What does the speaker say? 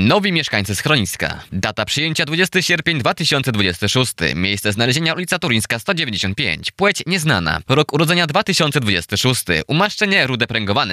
Nowi mieszkańcy schroniska. Data przyjęcia 20 sierpień 2026. Miejsce znalezienia ulica Turyńska 195. Płeć nieznana. Rok urodzenia 2026. Umaszczenie rude pręgowane.